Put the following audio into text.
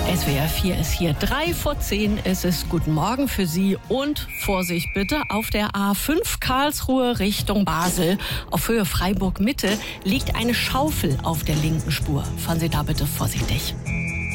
SWR 4 ist hier. 3:10 ist es. Guten Morgen für Sie und Vorsicht bitte. Auf der A5 Karlsruhe Richtung Basel auf Höhe Freiburg Mitte liegt eine Schaufel auf der linken Spur. Fahren Sie da bitte vorsichtig.